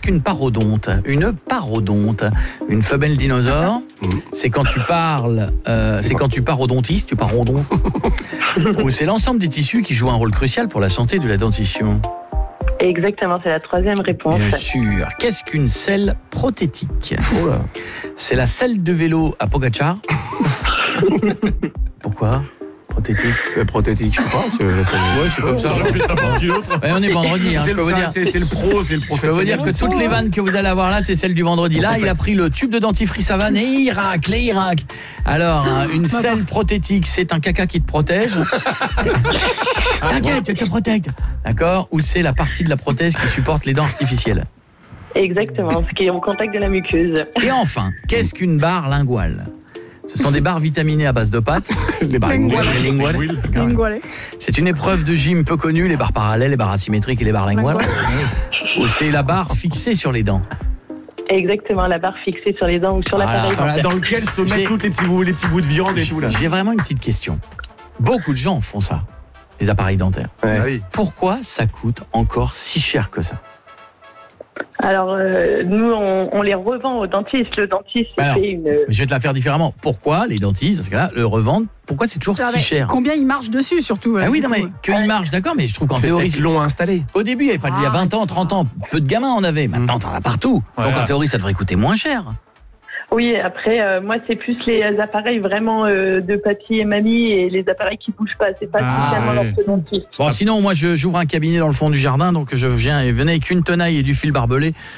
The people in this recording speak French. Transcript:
qu'une parodonte? Une parodonte, une femelle dinosaure, c'est quand tu parles, c'est quand tu pars au dentiste, tu pars au don. Ou c'est l'ensemble des tissus qui jouent un rôle crucial pour la santé de la dentition? Exactement, c'est la troisième réponse. Bien sûr. Qu'est-ce qu'une selle prothétique? C'est la selle de vélo à Pogacar. Pourquoi? Prothétique. Prothétique, je sais pas. C'est comme ça. Ouais, on est vendredi. C'est le pro, c'est le Je peux professionnel. vous dire que toutes les vannes que vous allez avoir là, c'est celle du vendredi. Là, il a pris le tube de dentifrice à vanne et il racle. Alors, une selle prothétique, c'est un caca qui te protège. T'inquiète, je te protège. D'accord? Ou c'est la partie de la prothèse qui supporte les dents artificielles. Exactement, ce qui est au contact de la muqueuse. Et enfin, qu'est-ce qu'une barre linguale? Ce sont des barres vitaminées à base de pâtes. Les barres linguales. C'est une épreuve de gym peu connue, les barres parallèles, les barres asymétriques et les barres linguales. Ou c'est la barre fixée sur les dents. Exactement, la barre fixée sur les dents ou sur l'appareil. Voilà, dans lequel se mettent tous les petits bouts de viande et tout là. J'ai vraiment une petite question. Beaucoup de gens font ça, les appareils dentaires. Ouais. Pourquoi ça coûte encore si cher que ça? Alors, nous, on les revend au dentiste. Le dentiste, c'est une... Je vais te la faire différemment. Pourquoi les dentistes, dans ce cas-là, le revendent? Pourquoi c'est toujours si cher? Combien ils marchent dessus, surtout? Ah oui, non, mais qu'ils marchent, d'accord, mais je trouve qu'en théorie... Ils l'ont installé. Au début, il n'y avait pas il y a 20 ans, 30 ans, peu de gamins en avaient. Maintenant, t'en as partout. Donc, en théorie, ça devrait coûter moins cher. Oui, après, moi, c'est plus les appareils vraiment de papy et mamie et les appareils qui bougent pas. C'est pas spécialement l'orthodontiste. Bon, sinon, moi, j'ouvre un cabinet dans le fond du jardin, donc je viens et venez avec une tenaille et du fil barbelé.